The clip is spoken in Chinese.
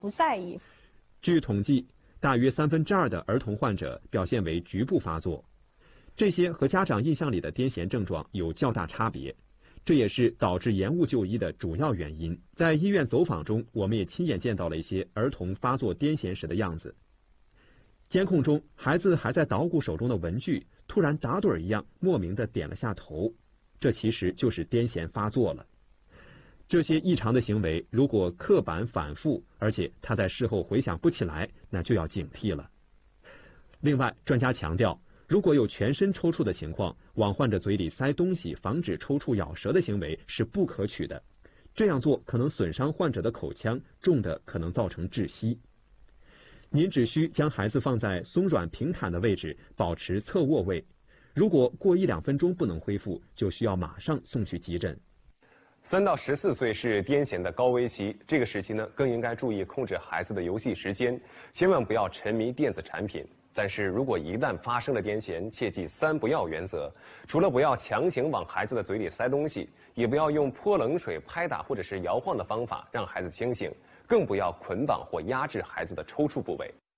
不在意。 据统计，大约2/3的儿童患者表现为局部发作，这些和家长印象里的癫痫症状有较大差别，这也是导致延误就医的主要原因。在医院走访中，我们也亲眼见到了一些儿童发作癫痫时的样子。监控中，孩子还在捣鼓手中的文具，突然打盹一样莫名地点了下头，这其实就是癫痫发作了。这些异常的行为如果刻板反复，而且他在事后回想不起来，那就要警惕了。另外，专家强调，如果有全身抽搐的情况，往患者嘴里塞东西防止抽搐咬舌的行为是不可取的，这样做可能损伤患者的口腔，重的可能造成窒息。您只需将孩子放在松软平坦的位置，保持侧卧位。如果过1-2分钟不能恢复，就需要马上送去急诊。 3到14岁是癫痫的高危期，这个时期呢，更应该注意控制孩子的游戏时间，千万不要沉迷电子产品。但是如果一旦发生了癫痫，切记3不要原则，除了不要强行往孩子的嘴里塞东西，也不要用泼冷水、拍打或者是摇晃的方法让孩子清醒，更不要捆绑或压制孩子的抽搐部位。